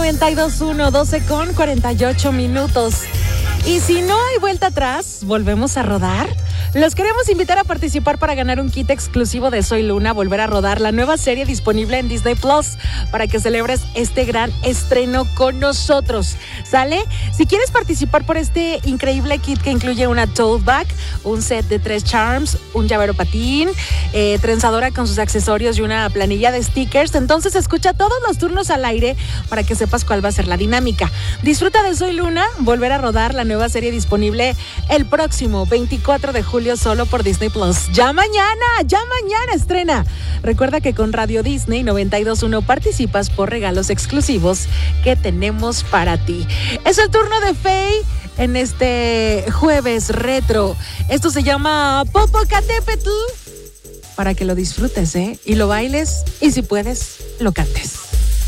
92.1, 12:48. Y si no hay vuelta atrás, volvemos a rodar. Los queremos invitar a participar para ganar un kit exclusivo de Soy Luna, volver a rodar la nueva serie disponible en Disney Plus para que celebres este gran estreno con nosotros. ¿Sale? Si quieres participar por este increíble kit que incluye una tote bag, un set de 3 charms, un llavero patín, trenzadora con sus accesorios y una planilla de stickers, entonces escucha todos los turnos al aire para que sepas cuál va a ser la dinámica. Disfruta de Soy Luna, volver a rodar la nueva serie disponible el próximo 24 de julio solo por Disney Plus. Ya mañana estrena. Recuerda que con Radio Disney 92.1 participas por regalos exclusivos que tenemos para ti. Es el turno de Faye en este jueves retro. Esto se llama Popocatépetl, para que lo disfrutes, y lo bailes, y si puedes, lo cantes.